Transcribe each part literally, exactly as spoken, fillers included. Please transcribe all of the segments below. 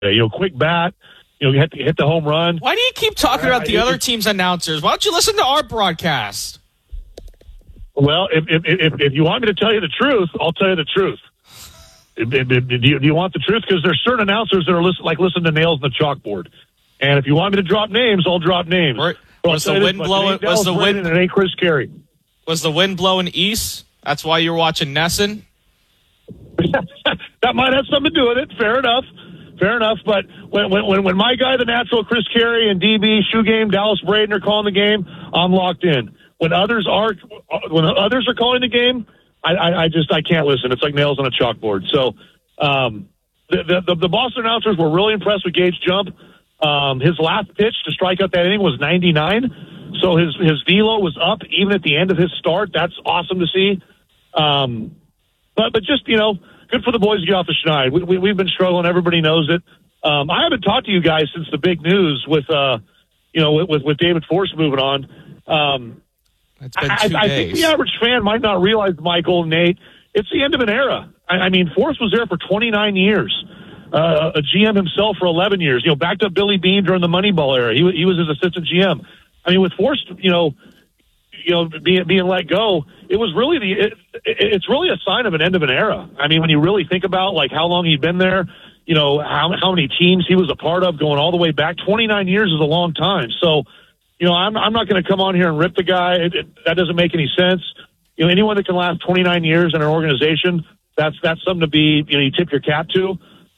You know, quick bat. You know, hit, hit the home run. Why do you keep talking about the other team's announcers? Why don't you listen to our broadcast? Well, if if if, if you want me to tell you the truth, I'll tell you the truth. If, if, if, do, you, do you want the truth? Because there's certain announcers that are listen, like listen to nails on the chalkboard. And if you want me to drop names, I'll drop names. Right. Was the wind blowing? Was the wind? And it ain't Chris Carey. Was the wind blowing east? That's why you're watching Nesson. That might have something to do with it. Fair enough. Fair enough. But when when when my guy, the natural Chris Carey and D B Shoe Game, Dallas Braden are calling the game, I'm locked in. When others are when others are calling the game, I, I, I just I can't listen. It's like nails on a chalkboard. So um, the, the the Boston announcers were really impressed with Gage's jump. Um, his last pitch to strike out that inning was ninety-nine. So his his velo was up even at the end of his start. That's awesome to see. Um, but but just you know, good for the boys to get off the schneid. We, we, we've been struggling. Everybody knows it. Um, I haven't talked to you guys since the big news with uh, you know with with David Force moving on. Um, It's been two I, I days. think the average fan might not realize, Michael, Nate, it's the end of an era. I, I mean, Force was there for twenty-nine years. Uh, a G M himself for eleven years. You know, backed up Billy Beane during the Moneyball era. He, he was his assistant G M. I mean, with Force, you know, you know, being being let go, it was really the. It, it, it's really a sign of an end of an era. I mean, when you really think about like how long he'd been there, you know, how how many teams he was a part of, going all the way back. twenty-nine years is a long time. So, you know, I'm I'm not going to come on here and rip the guy. It, it, that doesn't make any sense. You know, anyone that can last twenty-nine years in an organization, that's that's something to be. You know, you tip your cap to.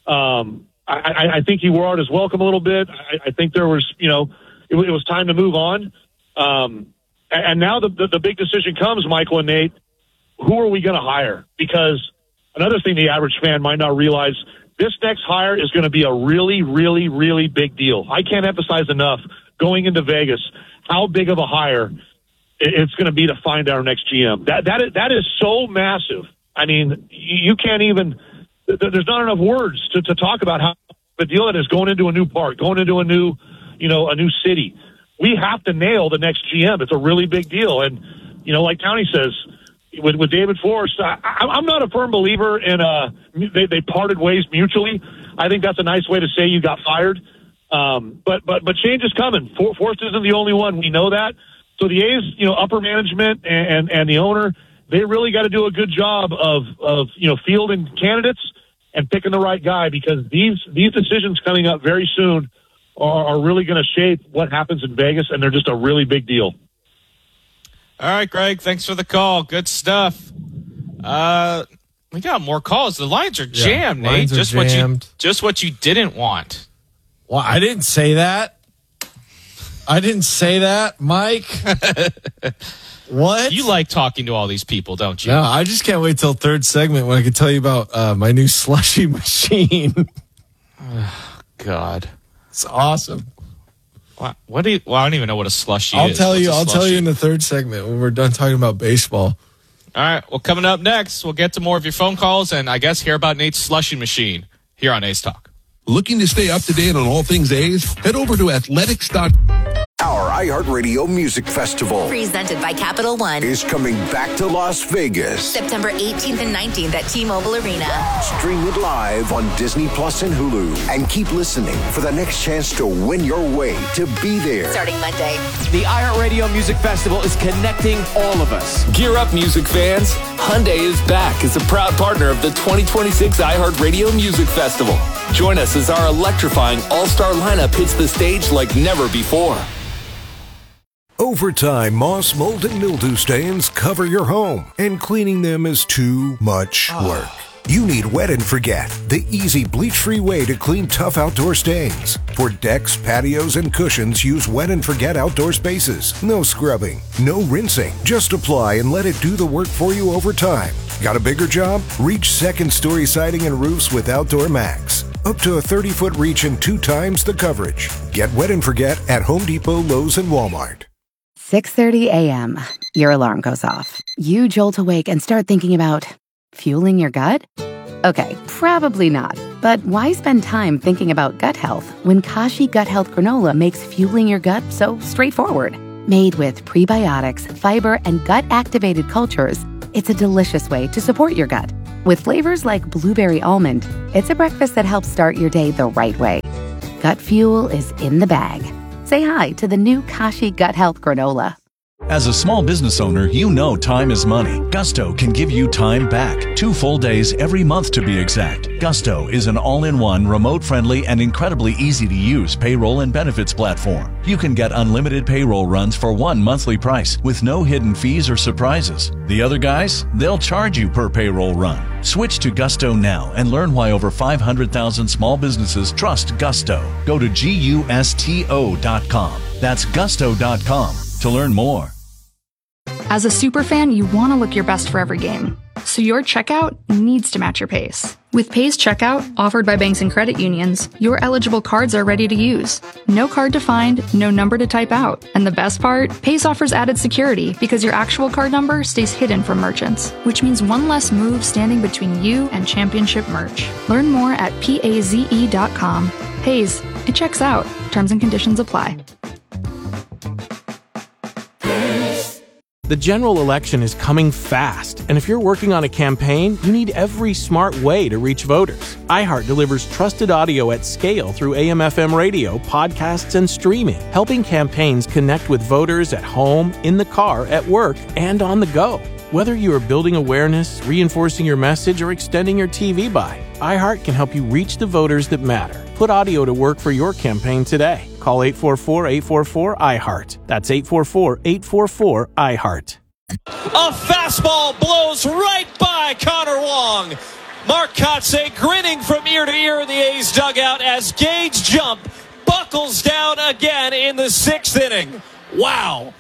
Um, I, I, I think he wore out his welcome a little bit. I, I think there was, you know, it, it was time to move on. Um, and, and now the, the the big decision comes, Michael and Nate. Who are we going to hire? Because another thing the average fan might not realize, this next hire is going to be a really, really, really big deal. I can't emphasize enough going into Vegas how big of a hire it's going to be to find our next G M. That that is, that is so massive. I mean, you can't even. There's not enough words to, to talk about how the deal that is going into a new park, going into a new, you know, a new city. We have to nail the next G M. It's a really big deal. And, you know, like Townie says, with, with David Force, I, I'm not a firm believer in uh they, they parted ways mutually. I think that's a nice way to say you got fired. Um, but, but, but change is coming. For, Force isn't the only one. We know that. So the A's, you know, upper management and, and, and the owner, they really got to do a good job of, of, you know, fielding candidates and picking the right guy, because these, these decisions coming up very soon are, are really going to shape what happens in Vegas, and they're just a really big deal. All right, Greg, thanks for the call. Good stuff. Uh, we got more calls. The lines are jammed, yeah, Nate. lines are just jammed. what you just what you didn't want. Well, I didn't say that. I didn't say that, Mike. What? You like talking to all these people, don't you? No, I just can't wait till third segment when I can tell you about uh, my new slushy machine. Oh, God, it's awesome. What, what do you? Well, I don't even know what a slushy I'll is. tell What's you. a I'll slushy? tell you in the third segment when we're done talking about baseball. All right. Well, coming up next, we'll get to more of your phone calls and I guess hear about Nate's slushy machine here on A's Talk. Looking to stay up to date on all things A's? Head over to athletics dot com. Our iHeartRadio Music Festival presented by Capital One is coming back to Las Vegas. September eighteenth and nineteenth at T-Mobile Arena. Stream it live on Disney Plus and Hulu. And keep listening for the next chance to win your way to be there. Starting Monday. The iHeartRadio Music Festival is connecting all of us. Gear up, music fans. Hyundai is back as a proud partner of the twenty twenty-six iHeartRadio Music Festival. Join us as our electrifying all-star lineup hits the stage like never before. Over time, moss, mold, and mildew stains cover your home, and cleaning them is too much work. You need Wet and Forget, the easy bleach-free way to clean tough outdoor stains. For decks, patios, and cushions, use Wet and Forget Outdoor Spaces. No scrubbing, no rinsing. Just apply and let it do the work for you over time. Got a bigger job? Reach second-story siding and roofs with Outdoor Max. Up to a thirty-foot reach and two times the coverage. Get Wet and Forget at Home Depot, Lowe's, and Walmart. six thirty a.m. Your alarm goes off. You jolt awake and start thinking about fueling your gut? Okay, probably not. But why spend time thinking about gut health when Kashi Gut Health Granola makes fueling your gut so straightforward? Made with prebiotics, fiber, and gut-activated cultures, it's a delicious way to support your gut. With flavors like blueberry almond, it's a breakfast that helps start your day the right way. Gut Fuel is in the bag. Say hi to the new Kashi Gut Health Granola. As a small business owner, you know time is money. Gusto can give you time back. Two full days every month to be exact. Gusto is an all-in-one, remote-friendly, and incredibly easy-to-use payroll and benefits platform. You can get unlimited payroll runs for one monthly price with no hidden fees or surprises. The other guys, they'll charge you per payroll run. Switch to Gusto now and learn why over five hundred thousand small businesses trust Gusto. Go to gusto dot com. That's gusto dot com to learn more. As a superfan, you want to look your best for every game. So your checkout needs to match your pace. With Pace Checkout, offered by banks and credit unions, your eligible cards are ready to use. No card to find, no number to type out. And the best part? Pace offers added security because your actual card number stays hidden from merchants, which means one less move standing between you and championship merch. Learn more at paze dot com. Pace, it checks out. Terms and conditions apply. The general election is coming fast, and if you're working on a campaign, you need every smart way to reach voters. iHeart delivers trusted audio at scale through A M F M radio, podcasts, and streaming, helping campaigns connect with voters at home, in the car, at work, and on the go. Whether you are building awareness, reinforcing your message, or extending your T V buy, iHeart can help you reach the voters that matter. Put audio to work for your campaign today. Call eight four four, eight four four, I heart. That's eight four four, eight four four, I heart. A fastball blows right by Connor Wong. Mark Kotsay grinning from ear to ear in the A's dugout as Gage Jump buckles down again in the sixth inning. Wow.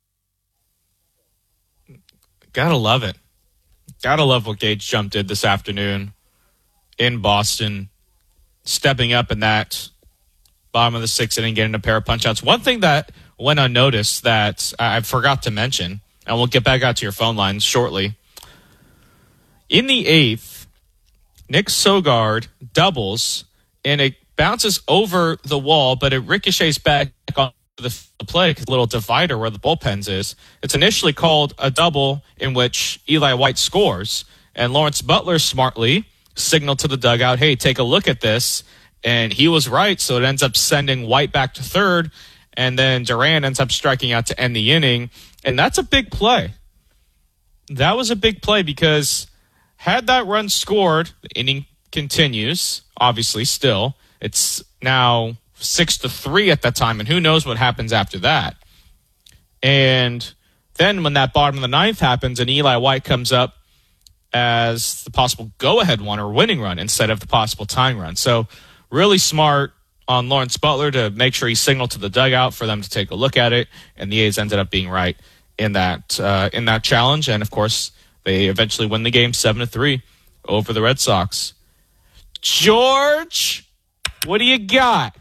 Gotta love it. Gotta love what Gage Jump did this afternoon in Boston, stepping up in that bottom of the sixth inning, getting a pair of punch-outs. One thing that went unnoticed that I forgot to mention, and we'll get back out to your phone lines shortly. In the eighth, Nick Sogard doubles, and it bounces over the wall, but it ricochets back on the play, a little divider where the bullpens is. It's initially called a double in which Eli White scores, and Lawrence Butler smartly signaled to the dugout, hey, take a look at this. And he was right, so it ends up sending White back to third, and then Duran ends up striking out to end the inning. And that's a big play. That was a big play because had that run scored, the inning continues, obviously still. It's now six to three at that time, and who knows what happens after that. And then when that bottom of the ninth happens and Eli White comes up as the possible go-ahead one or winning run instead of the possible tying run. So really smart on Lawrence Butler to make sure he signaled to the dugout for them to take a look at it, and the A's ended up being right in that uh, in that challenge. And of course, they eventually win the game seven to three over the Red Sox. George, what do you got?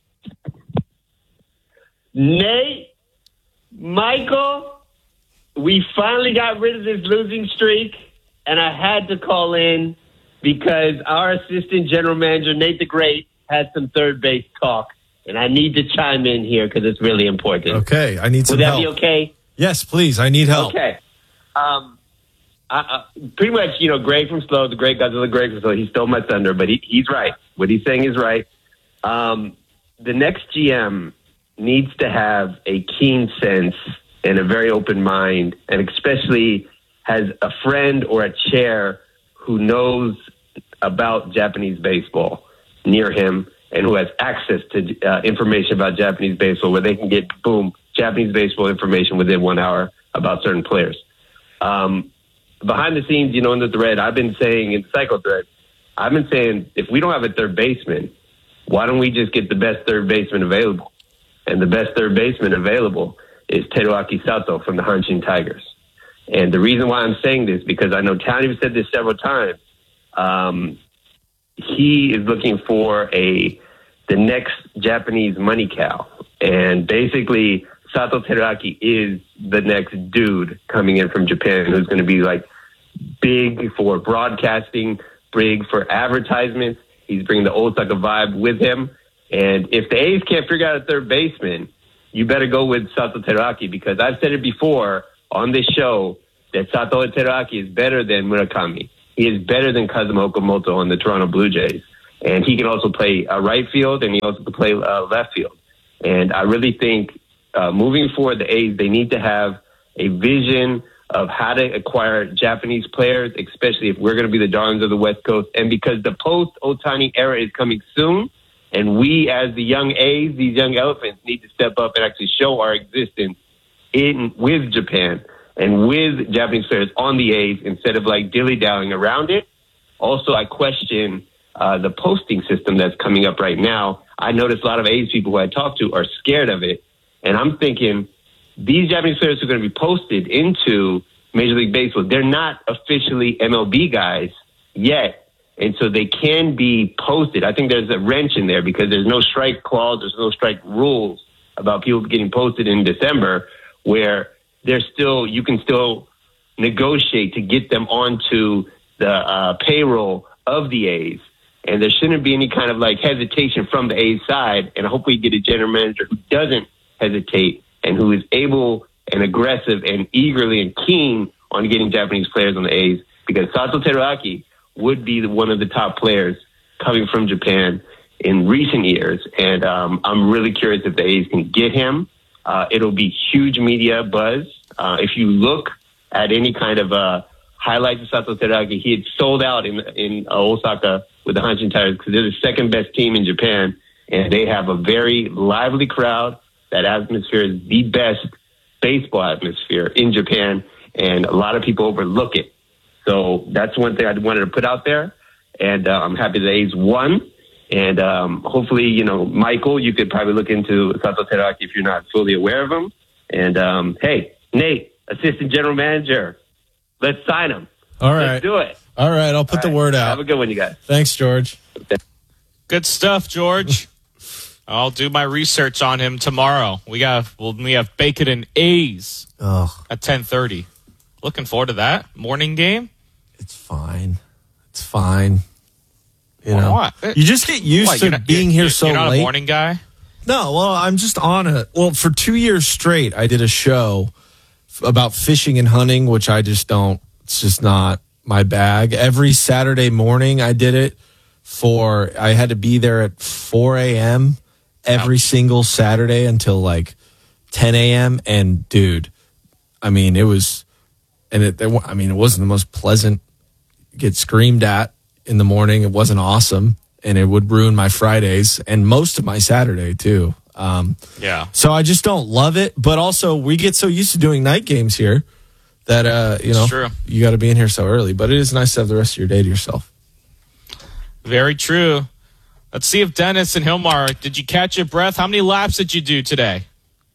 Nate, Michael, we finally got rid of this losing streak, and I had to call in because our assistant general manager, Nate the Great, had some third base talk, and I need to chime in here because it's really important. Okay, I need some help. help. Would that be okay? Yes, please. I need help. Okay. Um, I, I, pretty much, you know, Greg from Slow, the great Godzilla Greg from Slow, he stole my thunder, but he, he's right. What he's saying is right. Um, the next G M needs to have a keen sense and a very open mind, and especially has a friend or a chair who knows about Japanese baseball near him and who has access to uh, information about Japanese baseball where they can get, boom, Japanese baseball information within one hour about certain players. Um, behind the scenes, you know, in the thread, I've been saying, in the Psycho thread, I've been saying, if we don't have a third baseman, why don't we just get the best third baseman available? And the best third baseman available is Teruaki Sato from the Hanshin Tigers. And the reason why I'm saying this, because I know Tony has said this several times, um, he is looking for a the next Japanese money cow. And basically, Sato Teruaki is the next dude coming in from Japan who's going to be like big for broadcasting, big for advertisements. He's bringing the Osaka vibe with him. And if the A's can't figure out a third baseman, you better go with Sato Teruaki, because I've said it before on this show that Sato Teruaki is better than Murakami. he is better than Kazuma Okamoto on the Toronto Blue Jays. And he can also play uh, right field, and he also can play uh, left field. And I really think uh, moving forward, the A's, they need to have a vision of how to acquire Japanese players, especially if we're going to be the darlings of the West Coast. And because the post-Ohtani era is coming soon, and we as the young A's, these young elephants, need to step up and actually show our existence in with Japan and with Japanese players on the A's instead of like dilly-dallying around it. Also, I question uh, the posting system that's coming up right now. I notice a lot of A's people who I talk to are scared of it. And I'm thinking these Japanese players who are going to be posted into Major League Baseball, they're not officially M L B guys yet. And so they can be posted. I think there's a wrench in there because there's no strike clause, there's no strike rules about people getting posted in December, where there's still, you can still negotiate to get them onto the uh, payroll of the A's. And there shouldn't be any kind of like hesitation from the A's side. And I hope we get a general manager who doesn't hesitate and who is able and aggressive and eagerly and keen on getting Japanese players on the A's, because Sato Teruaki would be the, one of the top players coming from Japan in recent years. And um, I'm really curious if the A's can get him. Uh, it'll be huge media buzz. Uh, if you look at any kind of uh, highlights of Sato Teruaki, he had sold out in, in uh, Osaka with the Hanshin Tigers because they're the second best team in Japan. And they have a very lively crowd. That atmosphere is the best baseball atmosphere in Japan. And a lot of people overlook it. So that's one thing I wanted to put out there. And uh, I'm happy the A's won. And um, hopefully, you know, Michael, you could probably look into Sato Teruaki if you're not fully aware of him. And, um, hey, Nate, assistant general manager, let's sign him. All right. Let's do it. All right. I'll put All the right. word out. Have a good one, you guys. Thanks, George. Good stuff, George. I'll do my research on him tomorrow. We got well, we have Bacon and A's Ugh. at ten thirty. Looking forward to that morning game. It's fine. It's fine. You Why know, not? you just get used What, to you're not- being you're- here so You're not late. a morning guy? No, well, I'm just on it. Well, for two years straight, I did a show f- about fishing and hunting, which I just don't, it's just not my bag. Every Saturday morning, I did it for, I had to be there at four a.m. every single Saturday until like ten a.m. And dude, I mean, it was, and it, I mean, it wasn't the most pleasant, get screamed at in the morning. It wasn't awesome. And it would ruin my Fridays and most of my Saturday too. Um, Yeah. so I just don't love it. But also, we get so used to doing night games here that uh, you know true. you got to be in here so early. But it is nice to have the rest of your day to yourself. Very true. Let's see if Dennis and Hilmar, did you catch your breath? How many laps did you do today?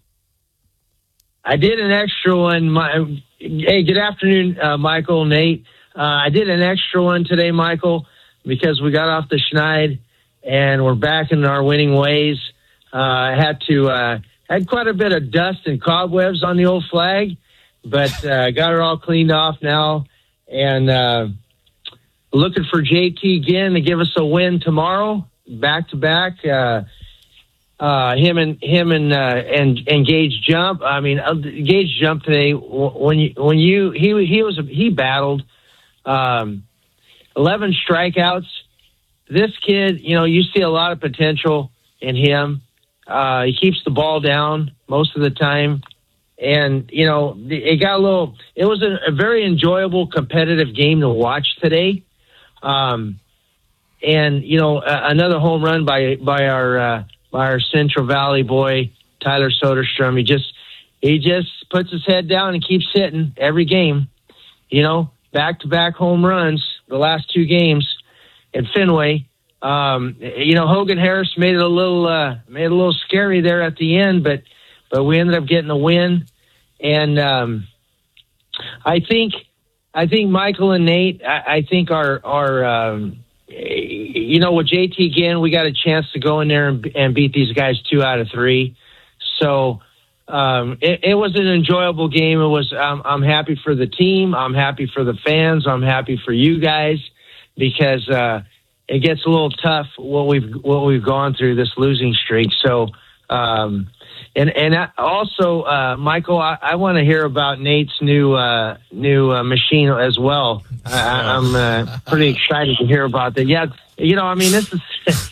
I did an extra one. My, hey, good afternoon, uh, Michael, Nate. Uh, I did an extra one today, Michael, because we got off the Schneid and we're back in our winning ways. Uh, I had to uh, had quite a bit of dust and cobwebs on the old flag, but uh, got it all cleaned off now, and uh, looking for J T again to give us a win tomorrow, back to back. Uh, uh, him and him and uh, and and Gage Jump. I mean, uh, Gage Jump today. When you when you he he was he battled. Um, eleven strikeouts. This kid, you know, you see a lot of potential in him. Uh, he keeps the ball down most of the time. And, you know, it got a little, it was a, a very enjoyable, competitive game to watch today. Um, and, you know, uh, another home run by, by our, uh, by our Central Valley boy, Tyler Soderstrom. He just, he just puts his head down and keeps hitting every game, you know. Back-to-back home runs the last two games at Fenway. Um, you know, Hogan Harris made it a little uh, made it a little scary there at the end, but but we ended up getting a win. And um, I think I think Michael and Nate, I, I think our our um, you know, with J T again, we got a chance to go in there and, and beat these guys two out of three. So. Um, it, it was an enjoyable game. It was. Um, I'm happy for the team. I'm happy for the fans. I'm happy for you guys because uh, it gets a little tough what we've what we've gone through this losing streak. So Um, and and I- also, uh, Michael, I, I want to hear about Nate's new uh, new uh, machine as well. I, I'm uh, pretty excited to hear about that. Yeah, you know, I mean, this is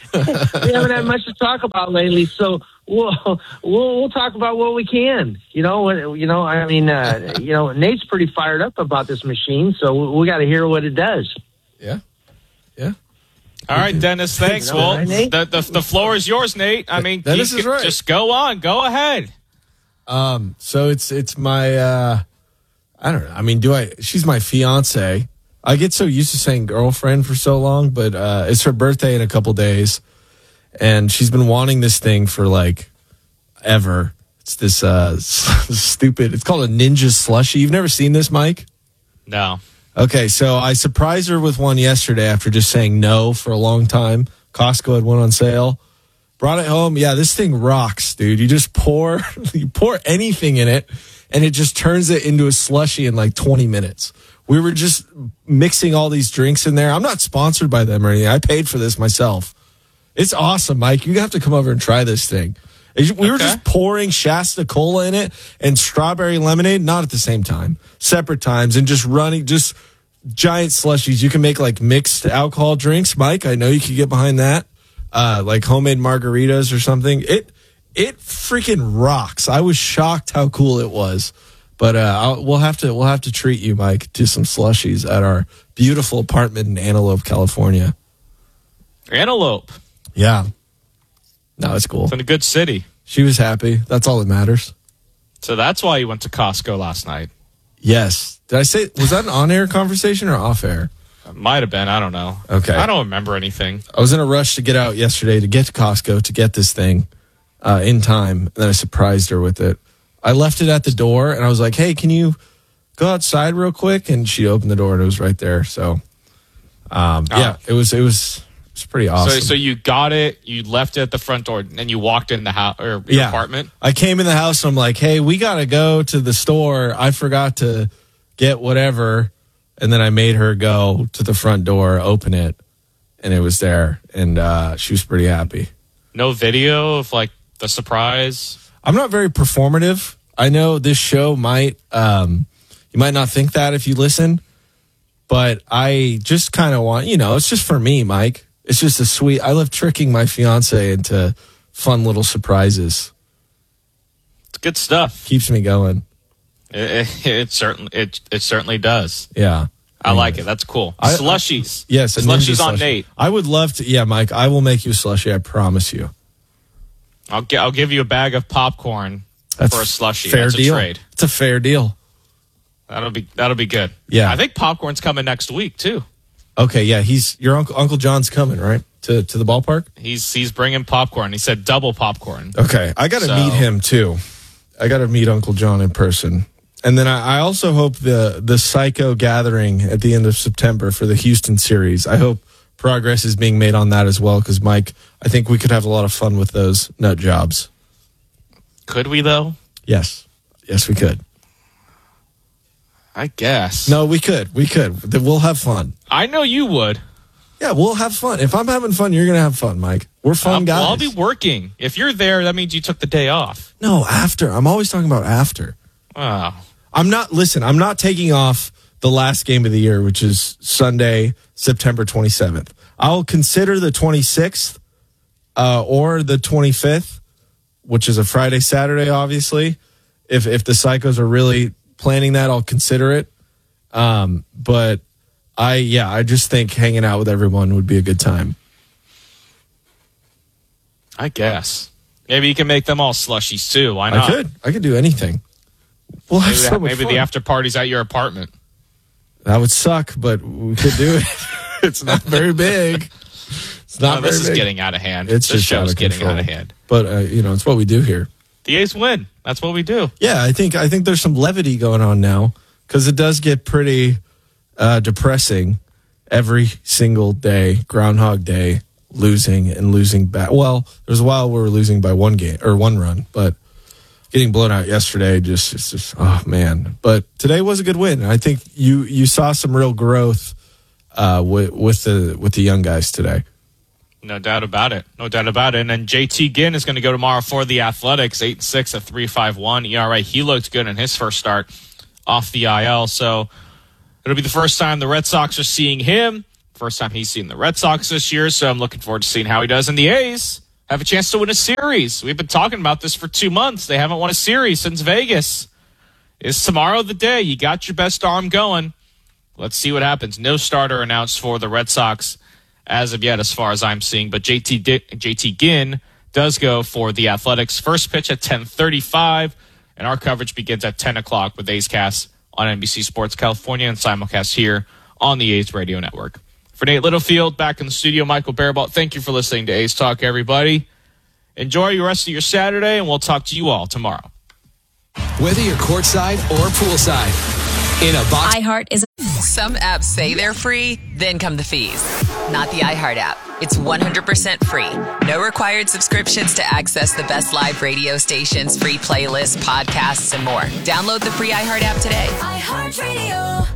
we haven't had much to talk about lately, so we'll we'll, we'll talk about what we can. You know, what- you know, I mean, uh, you know, Nate's pretty fired up about this machine, so we, we got to hear what it does. Yeah, yeah. All right, Dennis, thanks. No, Well, right, Nate? the, the the floor is yours, Nate. I mean, Dennis you is can- right. just go on. Go ahead. Um, so it's it's my uh I don't know. I mean, do I she's my fiance. I get so used to saying girlfriend for so long, but uh it's her birthday in a couple days, and she's been wanting this thing for like ever. It's this uh stupid, it's called a Ninja Slushie. You've never seen this, Mike? No. Okay, so I surprised her with one yesterday after just saying no for a long time. Costco had one on sale. Brought it home. Yeah, this thing rocks, dude. You just pour, you pour anything in it, and it just turns it into a slushie in like twenty minutes. We were just mixing all these drinks in there. I'm not sponsored by them or anything. I paid for this myself. It's awesome, Mike. You have to come over and try this thing. We were just pouring Shasta Cola in it and strawberry lemonade, not at the same time, separate times, and just running, just giant slushies. You can make like mixed alcohol drinks, Mike. I know you could get behind that. Uh, like homemade margaritas or something. It it freaking rocks. I was shocked how cool it was. But uh, I'll, we'll have to we'll have to treat you, Mike, to some slushies at our beautiful apartment in Antelope, California. Antelope. Yeah. No, it's cool. It's in a good city. She was happy. That's all that matters. So that's why you went to Costco last night. Yes. Did I say, was that an on-air conversation or off-air? It might have been. I don't know. Okay. I don't remember anything. I was in a rush to get out yesterday to get to Costco to get this thing uh, in time. And then I surprised her with it. I left it at the door and I was like, hey, can you go outside real quick? And she opened the door and it was right there. So, um, Oh. yeah, it was, it was, it was pretty awesome. So, so you got it, you left it at the front door, and you walked in the house or your Yeah. apartment? I came in the house and I'm like, hey, we got to go to the store. I forgot to get whatever. And then I made her go to the front door, open it, and it was there. And uh, she was pretty happy. No video of like the surprise? I'm not very performative. I know this show might, um, you might not think that if you listen, but I just kind of want, you know, it's just for me, Mike. It's just a sweet, I love tricking my fiance into fun little surprises. It's good stuff. Keeps me going. It, it, it certainly it it certainly does. Yeah. I like it. That's cool. I- Slushies. Yes, a Slushies ninja on slushie. Nate. I would love to. Yeah, Mike, I will make you a slushie. I promise you. I'll gi- I'll give you a bag of popcorn That's for a slushie. fair That's deal. a trade. It's a fair deal. That'll be that'll be good. Yeah. I think popcorn's coming next week too. Okay, yeah, he's your uncle. Uncle John's coming, right? To to the ballpark. He's he's bringing popcorn. He said double popcorn. Okay, I got to So- meet him too. I got to meet Uncle John in person, and then I, I also hope the the Psycho gathering at the end of September for the Houston series. I hope progress is being made on that as well, because Mike, I think we could have a lot of fun with those nut jobs. Could we though? Yes, yes, we could. I guess. No, we could. We could. We'll have fun. I know you would. Yeah, we'll have fun. If I'm having fun, you're going to have fun, Mike. We're fun I'll, guys. well, I'll be working. If you're there, that means you took the day off. No, after. I'm always talking about after. Oh. I'm not, listen, I'm not taking off the last game of the year, which is Sunday, September twenty-seventh. I'll consider the twenty-sixth uh, or the twenty-fifth, which is a Friday, Saturday, obviously. If if the Psychos are really planning that, I'll consider it. Um, but I, yeah, I just think hanging out with everyone would be a good time. I guess. Maybe you can make them all slushies too. Why not? I could. I could do anything. We'll have Maybe, so the, much maybe fun. the after party's at your apartment. That would suck, but we could do it. It's not very big. It's not No, very this is big. getting out of hand. It's this just out show's of getting control. out of hand. But uh, you know, it's what we do here. The A's win. That's what we do. Yeah, I think I think there's some levity going on now, because it does get pretty uh, depressing every single day. Groundhog Day, losing and losing back. Well, there was a while we were losing by one game or one run, but getting blown out yesterday just it's just oh man. But today was a good win. I think you you saw some real growth uh, with with the with the young guys today. No doubt about it. No doubt about it. And then J T Ginn is going to go tomorrow for the Athletics, eight and six at three point five one E R A. He looked good in his first start off the I L. So it'll be the first time the Red Sox are seeing him. First time he's seen the Red Sox this year. So I'm looking forward to seeing how he does. And the A's have a chance to win a series. We've been talking about this for two months. They haven't won a series since Vegas. Is tomorrow the day? You got your best arm going. Let's see what happens. No starter announced for the Red Sox as of yet, as far as I'm seeing. But J T J T Ginn does go for the Athletics. First pitch at ten thirty-five, and our coverage begins at ten o'clock with A's Cast on N B C Sports California and simulcast here on the A's Radio Network. For Nate Littlefield, back in the studio, Michael Bearbault, thank you for listening to A's Talk, everybody. Enjoy the rest of your Saturday, and we'll talk to you all tomorrow. Whether you're courtside or poolside, in a box. iHeart is. Some apps say they're free, then come the fees. Not the iHeart app. It's one hundred percent free. No required subscriptions to access the best live radio stations, free playlists, podcasts, and more. Download the free iHeart app today. iHeartRadio.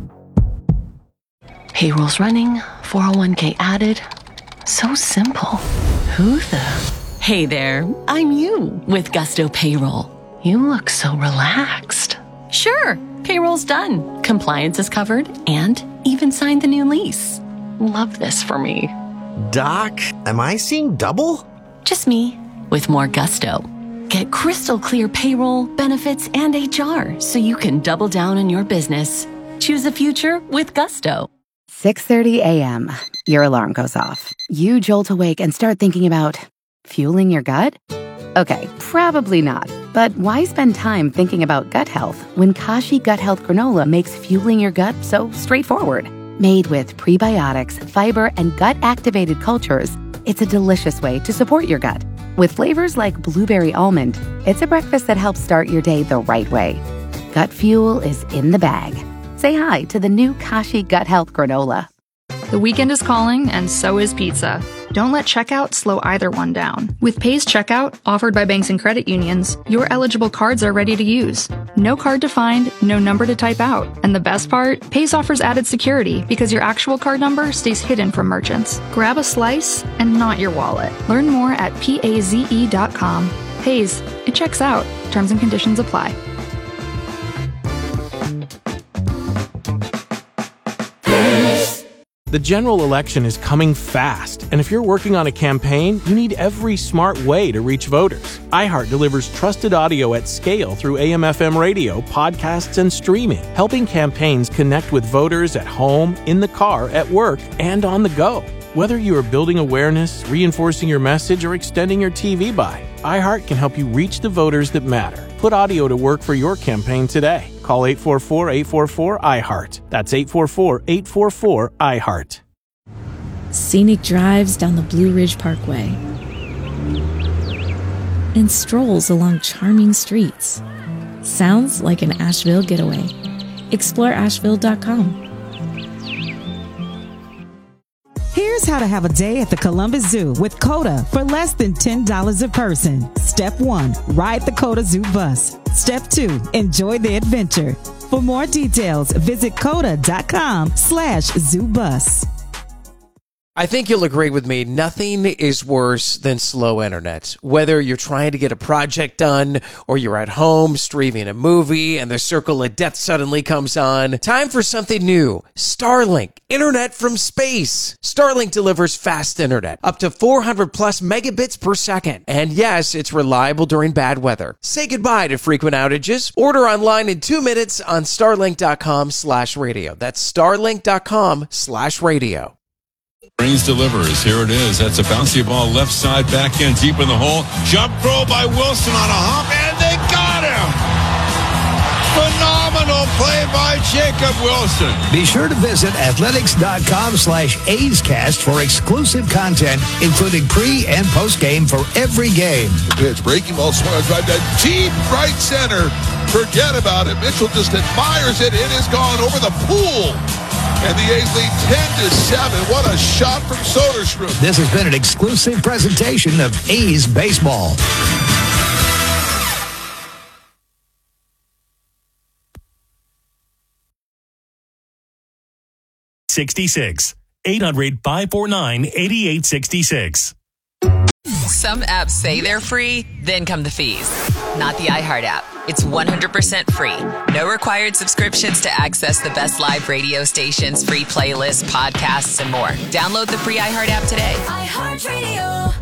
Payroll's running, four oh one k added. So simple. Who the? Hey there, I'm you with Gusto Payroll. You look so relaxed. Sure, payroll's done. Compliance is covered and even signed the new lease. Love this for me. Doc, am I seeing double? Just me with more gusto. Get crystal clear payroll, benefits, and H R so you can double down on your business. Choose a future with Gusto. six thirty a.m. Your alarm goes off. You jolt awake and start thinking about fueling your gut? Okay, probably not. But why spend time thinking about gut health when Kashi Gut Health Granola makes fueling your gut so straightforward? Made with prebiotics, fiber, and gut-activated cultures, it's a delicious way to support your gut. With flavors like blueberry almond, it's a breakfast that helps start your day the right way. Gut fuel is in the bag. Say hi to the new Kashi Gut Health Granola. The weekend is calling, and so is pizza. Don't let checkout slow either one down. With Pays Checkout, offered by banks and credit unions, your eligible cards are ready to use. No card to find, no number to type out. And the best part? Pays offers added security because your actual card number stays hidden from merchants. Grab a slice and not your wallet. Learn more at paze dot com. Pays. It checks out. Terms and conditions apply. The general election is coming fast, and if you're working on a campaign, you need every smart way to reach voters. iHeart delivers trusted audio at scale through A M F M radio, podcasts, and streaming, helping campaigns connect with voters at home, in the car, at work, and on the go. Whether you are building awareness, reinforcing your message, or extending your T V buy, iHeart can help you reach the voters that matter. Put audio to work for your campaign today. Call eight four four, eight four four, I heart. That's eight four four, eight four four, I heart. Scenic drives down the Blue Ridge Parkway and strolls along charming streets. Sounds like an Asheville getaway. Explore asheville dot com. Here's how to have a day at the Columbus Zoo with COTA for less than ten dollars a person. Step one, ride the COTA Zoo bus. Step two, enjoy the adventure. For more details, visit coda dot com slash zoo bus. I think you'll agree with me, nothing is worse than slow internet. Whether you're trying to get a project done or you're at home streaming a movie and the circle of death suddenly comes on, time for something new. Starlink, internet from space. Starlink delivers fast internet, up to four hundred plus megabits per second. And yes, it's reliable during bad weather. Say goodbye to frequent outages. Order online in two minutes on starlink dot com slash radio. That's starlink dot com slash radio. Brains delivers. Here it is. That's a bouncy ball left side, back in, deep in the hole. Jump throw by Wilson on a hop, and they got him! Phenomenal play by Jacob Wilson. Be sure to visit athletics dot com slash A's Cast for exclusive content, including pre- and post-game for every game. The pitch, breaking ball, swung on drive down deep right center. Forget about it. Mitchell just admires it. It is gone over the pool. And the A's lead ten to seven. What a shot from Soderstrom. This has been an exclusive presentation of A's Baseball. sixty-six. eight hundred, five four nine, eight eight six six. Some apps say they're free, then come the fees. Not the iHeart app. It's one hundred percent free. No required subscriptions to access the best live radio stations, free playlists, podcasts, and more. Download the free iHeart app today. iHeartRadio.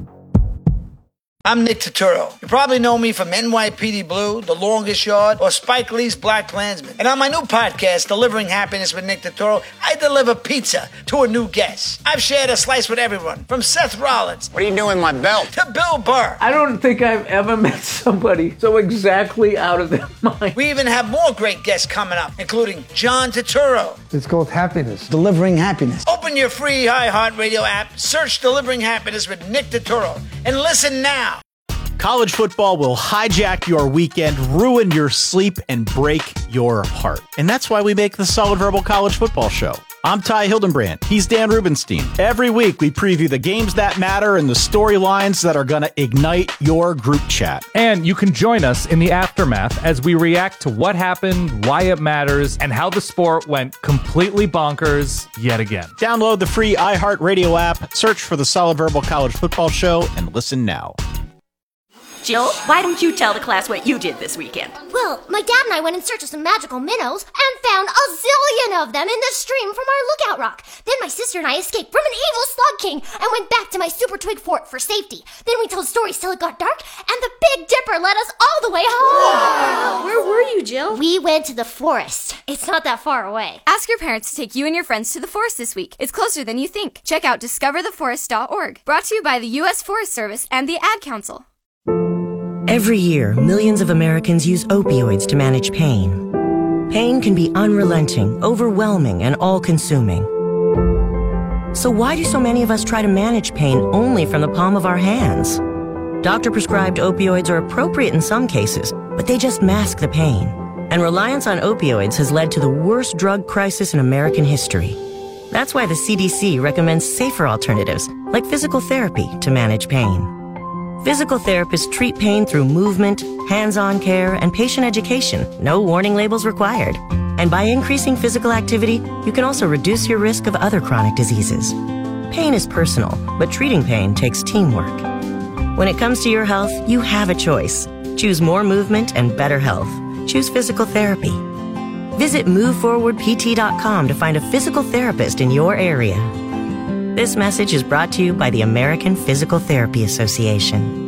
I'm Nick Turturro. You probably know me from N Y P D Blue, The Longest Yard, or Spike Lee's Black Klansman. And on my new podcast, Delivering Happiness with Nick Turturro, I deliver pizza to a new guest. I've shared a slice with everyone, from Seth Rollins. What are you doing with my belt? To Bill Burr. I don't think I've ever met somebody so exactly out of their mind. We even have more great guests coming up, including John Turturro. It's called Happiness. Delivering Happiness. Open your free iHeartRadio app, search Delivering Happiness with Nick Turturro, and listen now. College football will hijack your weekend, ruin your sleep, and break your heart. And that's why we make the Solid Verbal College Football Show. I'm Ty Hildenbrand. He's Dan Rubenstein. Every week, we preview the games that matter and the storylines that are going to ignite your group chat. And you can join us in the aftermath as we react to what happened, why it matters, and how the sport went completely bonkers yet again. Download the free iHeartRadio app, search for the Solid Verbal College Football Show, and listen now. Jill, why don't you tell the class what you did this weekend? Well, my dad and I went in search of some magical minnows and found a zillion of them in the stream from our lookout rock. Then my sister and I escaped from an evil slug king and went back to my super twig fort for safety. Then we told stories till it got dark, and the Big Dipper led us all the way home. Wow. Where were you, Jill? We went to the forest. It's not that far away. Ask your parents to take you and your friends to the forest this week. It's closer than you think. Check out discover the forest dot org. Brought to you by the U S Forest Service and the Ad Council. Every year, millions of Americans use opioids to manage pain. Pain can be unrelenting, overwhelming, and all-consuming. So why do so many of us try to manage pain only from the palm of our hands? Doctor-prescribed opioids are appropriate in some cases, but they just mask the pain. And reliance on opioids has led to the worst drug crisis in American history. That's why the C D C recommends safer alternatives, like physical therapy, to manage pain. Physical therapists treat pain through movement, hands-on care, and patient education. No warning labels required. And by increasing physical activity, you can also reduce your risk of other chronic diseases. Pain is personal, but treating pain takes teamwork. When it comes to your health, you have a choice. Choose more movement and better health. Choose physical therapy. Visit move forward p t dot com to find a physical therapist in your area. This message is brought to you by the American Physical Therapy Association.